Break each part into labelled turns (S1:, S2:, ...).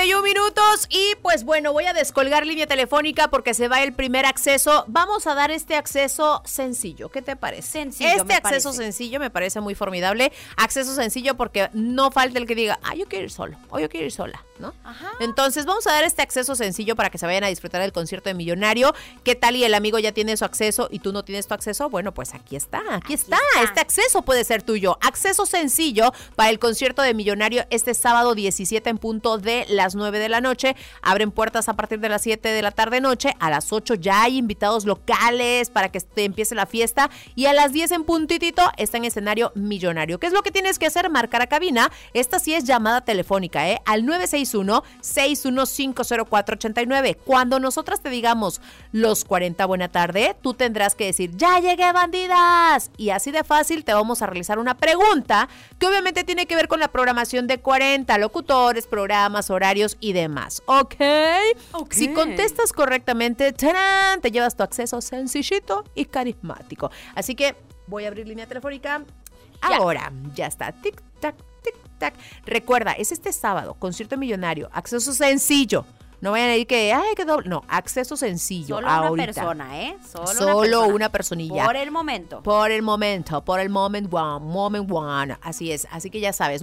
S1: 51 minutos y pues bueno, voy a descolgar línea telefónica porque se va el primer acceso. Vamos a dar este acceso sencillo. ¿Qué te parece?
S2: Sencillo,
S1: este acceso sencillo me parece muy formidable. Acceso sencillo porque no falta el que diga, yo quiero ir solo o yo quiero ir sola, ¿no?
S2: Ajá.
S1: Entonces vamos a dar este acceso sencillo para que se vayan a disfrutar del concierto de Millonario. ¿Qué tal y el amigo ya tiene su acceso y tú no tienes tu acceso? Bueno, pues aquí está. Este acceso puede ser tuyo. Acceso sencillo para el concierto de Millonario este sábado 17 en punto de las 9 de la noche. Abren puertas a partir de las 7 de la tarde noche. A las 8 ya hay invitados locales para que empiece la fiesta. Y a las 10 en puntitito está en escenario Millonario. ¿Qué es lo que tienes que hacer? Marcar a cabina. Esta sí es llamada telefónica, al 961-6150489. Cuando nosotras te digamos los 40 buena tarde, tú tendrás que decir, ¡ya llegué, bandidas! Y así de fácil te vamos a realizar una pregunta que obviamente tiene que ver con la programación de 40 locutores, programas, horarios y demás. ¿Ok? Si contestas correctamente, ¡tarán!, te llevas tu acceso sencillito y carismático. Así que voy a abrir línea telefónica. Ahora, ya está. Tic-tac, tic-tac. Recuerda, es este sábado, concierto Millonario, acceso sencillo. No vayan a decir que, qué doble. No, acceso sencillo.
S2: Solo
S1: ahorita.
S2: una persona,
S1: Solo una personilla.
S2: Por el momento.
S1: Por el moment one. Así es. Así que ya sabes,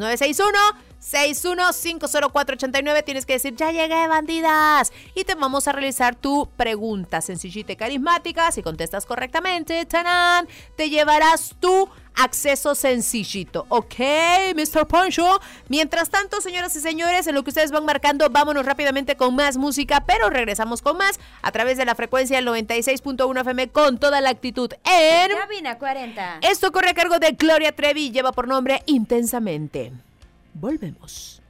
S1: 961-6150489. Tienes que decir, ya llegué, bandidas. Y te vamos a realizar tu pregunta sencillita y carismática. Si contestas correctamente, ¡tarán!, te llevarás tu acceso sencillito, ¿ok, Mr. Poncho? Mientras tanto, señoras y señores, en lo que ustedes van marcando, vámonos rápidamente con más música, pero regresamos con más a través de la frecuencia del 96.1 FM con toda la actitud en...
S2: Cabina 40.
S1: Esto corre a cargo de Gloria Trevi y lleva por nombre Intensamente. Volvemos.